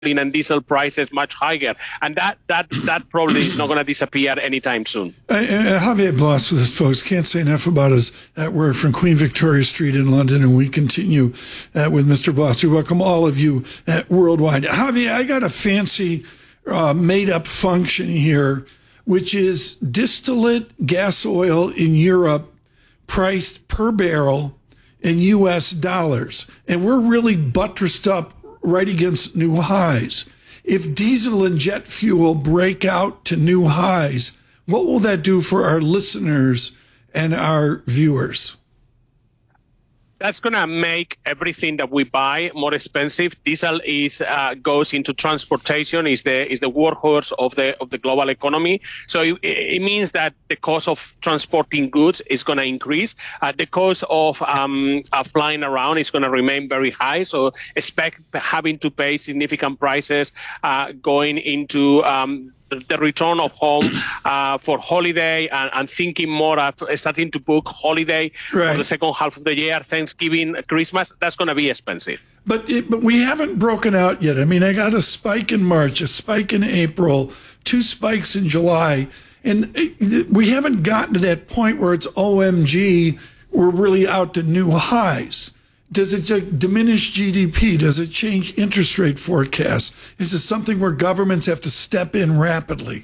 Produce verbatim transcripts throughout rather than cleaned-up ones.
and diesel prices much higher. And that that that probably is not going to disappear anytime soon. Uh, uh, Javier Blas with us, folks. Can't say enough about us. Uh, we're from Queen Victoria Street in London, and we continue uh, with Mister Blas. We welcome all of you uh, worldwide. Javier, I got a fancy uh, made-up function here, which is distillate gas oil in Europe priced per barrel in U S dollars. And we're really buttressed up right against new highs. If diesel and jet fuel break out to new highs, what will that do for our listeners and our viewers? That's going to make everything that we buy more expensive. Diesel is uh, goes into transportation, is the is the workhorse of the of the global economy. So it, it means that the cost of transporting goods is going to increase. Uh, the cost of um, uh, flying around is going to remain very high. So expect having to pay significant prices uh, going into um, the return of home uh, for holiday and, and thinking more of starting to book holiday right. for the second half of the year, Thanksgiving, Christmas. That's going to be expensive. But it, but we haven't broken out yet. I mean, I got a spike in March, a spike in April, two spikes in July, and it, we haven't gotten to that point where it's O M G, we're really out to new highs. Does it diminish G D P? Does it change interest rate forecasts? Is this something where governments have to step in rapidly?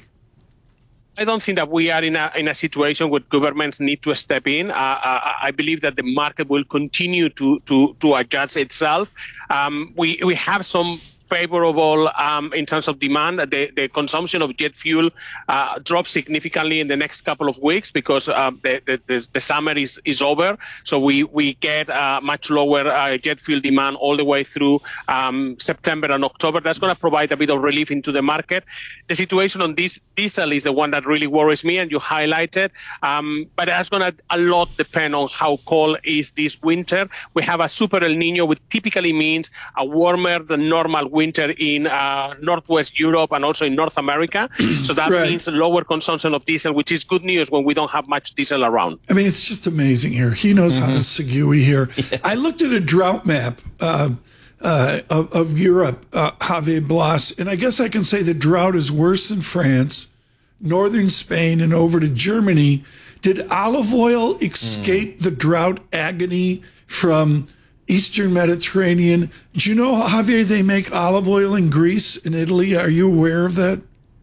I don't think that we are in a in a situation where governments need to step in. Uh, I, I believe that the market will continue to to to adjust itself. Um, we we have some favorable um, in terms of demand. The, the consumption of jet fuel uh, drops significantly in the next couple of weeks because uh, the, the, the summer is, is over. So we, we get uh, much lower uh, jet fuel demand all the way through um, September and October. That's going to provide a bit of relief into the market. The situation on this diesel is the one that really worries me, and you highlighted. Um, but that's going to a lot depend on how cold is this winter. We have a super El Nino, which typically means a warmer than normal winter in uh, Northwest Europe and also in North America. So that right. means lower consumption of diesel, which is good news when we don't have much diesel around. I mean, it's just amazing here. He knows mm-hmm. how to Segui here. Yeah. I looked at a drought map uh, uh, of, of Europe, uh, Javier Blas, and I guess I can say the drought is worse in France, northern Spain, and over to Germany. Did olive oil escape mm. the drought agony from Eastern Mediterranean? Do you know, Javier, they make olive oil in Greece and Italy? Are you aware of that?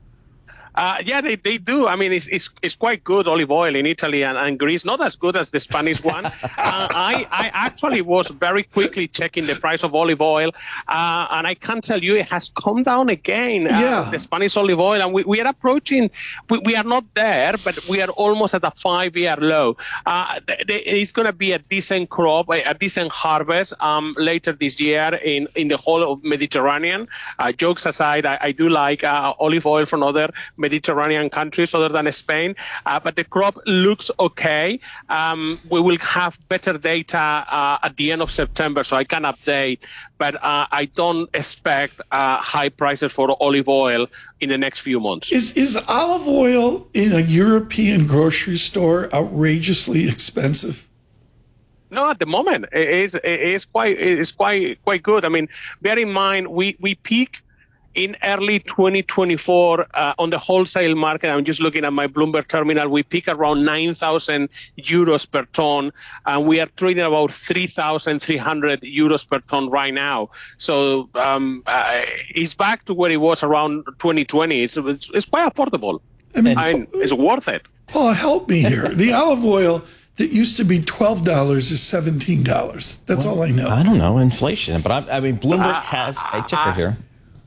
Uh, yeah, they, they do. I mean, it's, it's it's quite good olive oil in Italy and, and Greece, not as good as the Spanish one. uh, I, I actually was very quickly checking the price of olive oil, uh, and I can tell you it has come down again, uh, yeah. the Spanish olive oil, and we, we are approaching, we, we are not there, but we are almost at a five-year low. Uh, th- th- it's going to be a decent crop, a, a decent harvest um, later this year in, in the whole of Mediterranean. Uh, jokes aside, I, I do like uh, olive oil from other Mediterranean countries other than Spain, uh, but the crop looks okay. Um, we will have better data uh, at the end of September, so I can update, but uh, I don't expect uh, high prices for olive oil in the next few months. Is is olive oil in a European grocery store outrageously expensive? No, at the moment it is it is quite it is quite quite good. I mean, bear in mind we we peak in early twenty twenty-four, uh, on the wholesale market. I'm just looking at my Bloomberg terminal. We peak around nine thousand euros per ton, and we are trading about three thousand three hundred euros per ton right now. So um, uh, it's back to where it was around twenty twenty. It's, it's, it's quite affordable. I mean, I mean, it's worth it. Paul, help me here. The olive oil that used to be twelve dollars is seventeen dollars. That's well, all I know. I don't know, inflation. But I, I mean, Bloomberg uh, has a ticker uh, here.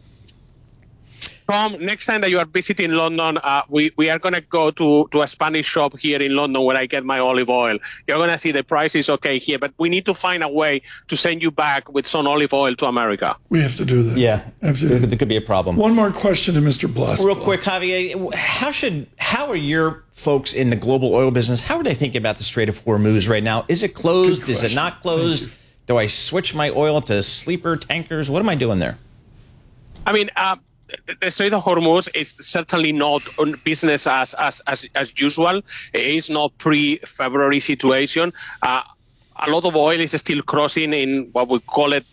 Tom, next time that you are visiting London, uh, we, we are going to go to, to a Spanish shop here in London where I get my olive oil. You're going to see the price is okay here, but we need to find a way to send you back with some olive oil to America. We have to do that. Yeah, absolutely. There could be a problem. One more question to Mister Blas. Real quick, Javier, how should how are your folks in the global oil business, how are they thinking about the Strait of Hormuz right now? Is it closed? Is it not closed? Do I switch my oil to sleeper tankers? What am I doing there? I mean, uh, the Strait of Hormuz is certainly not on business as, as, as, as usual. It is not pre-February situation. Uh, a lot of oil is still crossing in what we call it dark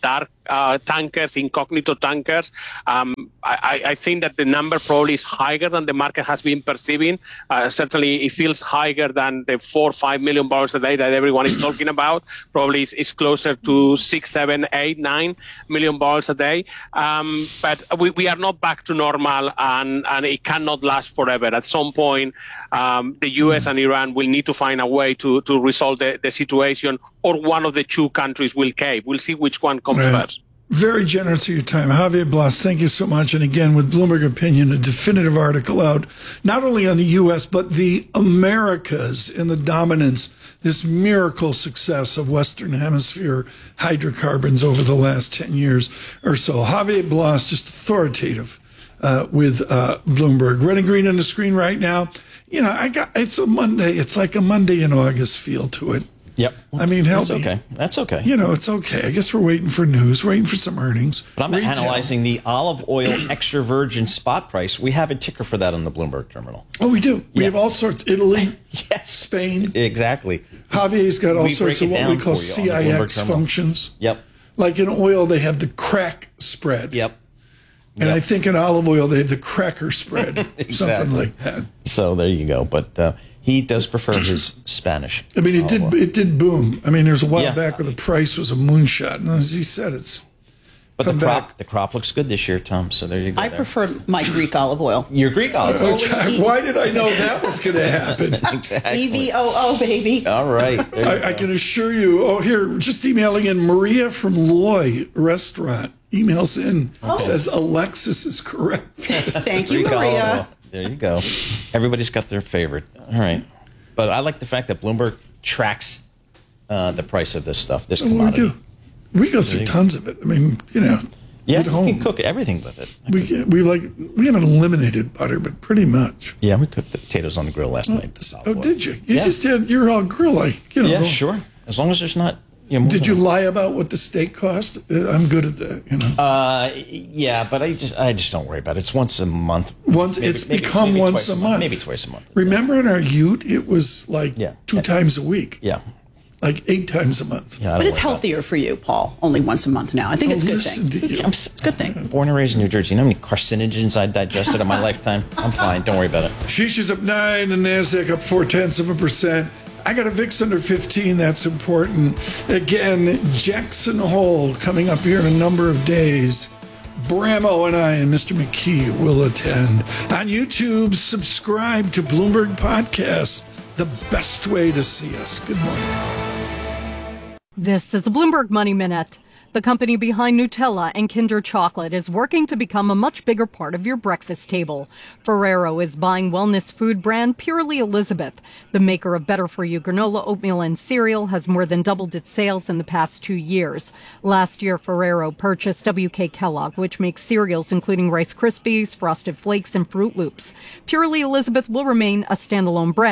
uh, tankers, incognito tankers. Um, I, I think that the number probably is higher than the market has been perceiving. Uh, certainly, it feels higher than the four or five million barrels a day that everyone is talking about. Probably it's, it's closer to six, seven, eight, nine million barrels a day. Um, but we, we are not back to normal, and, and it cannot last forever. At some point, um, the U S and Iran will need to find a way to, to resolve the, the situation, or one of the two countries will cave. We'll see which one comes Right. first. Very generous of your time. Javier Blas, thank you so much. And again, with Bloomberg Opinion, a definitive article out, not only on the U S, but the Americas and the dominance, this miracle success of Western Hemisphere hydrocarbons over the last ten years or so. Javier Blas, just authoritative uh, with uh, Bloomberg. Red and green on the screen right now. You know, I got it's a Monday. It's like a Monday in August feel to it. Yep. I mean, help That's me. okay. That's okay. You know, it's okay. I guess we're waiting for news, waiting for some earnings. But I'm Retail. analyzing the olive oil extra virgin spot price. We have a ticker for that on the Bloomberg terminal. Oh, we do. We Yeah. have all sorts. Italy, Yes. Spain. Exactly. Javier's got all We sorts break of it what we down call for you on C the I Bloomberg X terminal. functions. Yep. Like in oil, they have the crack spread. Yep. And Yep. I think in olive oil, they have the cracker spread. Exactly. Something like that. So there you go. But uh, he does prefer his Spanish. I mean, it did olive oil. it did boom. I mean, there's a while Yeah. back where the price was a moonshot. And as he said, it's But the come crop, back. the crop looks good this year, Tom. So there you go. I there. prefer my Greek olive oil. your Greek olive oil. always Why did I know that was going to happen? Exactly. E V O O, baby. All right. There you I, I go. can assure you. Oh, here, just emailing in. Maria from Loy Restaurant emails in, says Alexis is correct. Thank you, Greek olive Maria. oil. There you go. Everybody's got their favorite. All right. But I like the fact that Bloomberg tracks uh, the price of this stuff, this we commodity. do. We go through tons of it. I mean, you know, Yeah, at you home can cook everything with it. we we like we haven't eliminated butter, but pretty much. Yeah, we cooked the potatoes on the grill last night. This olive Oh, oil. did you? You Yeah. just had you're all grill like you know. Yeah, the- sure. As long as there's not. You know, Did you moving lie about what the steak cost? Uh, I'm good at that. You know. on. Uh, yeah, but I just I just don't worry about it. It's once a month. Once Maybe- it's maybe- become maybe once twice a month. Maybe twice a month. Remember in our Ute, it was like Yeah. two Yeah. times a week, Yeah. like eight times a month. Yeah. I don't But it's worry about healthier for you, Paul. Only once a month now. I think it's a good Listen thing. to you. it. I'm s- It's a good thing. born and raised in New Jersey. You know how many carcinogens I digested in my lifetime? I'm fine. Don't worry about it. Futures up nine, and Nasdaq up four tenths of a percent. I got a V I X under fifteen. That's important. Again, Jackson Hole coming up here in a number of days. Bramo and I and Mister McKee will attend. On YouTube, subscribe to Bloomberg Podcasts, the best way to see us. Good morning. This is a Bloomberg Money Minute. The company behind Nutella and Kinder Chocolate is working to become a much bigger part of your breakfast table. Ferrero is buying wellness food brand Purely Elizabeth. The maker of better-for-you granola, oatmeal, and cereal has more than doubled its sales in the past two years. Last year, Ferrero purchased W K Kellogg, which makes cereals including Rice Krispies, Frosted Flakes, and Fruit Loops. Purely Elizabeth will remain a standalone brand.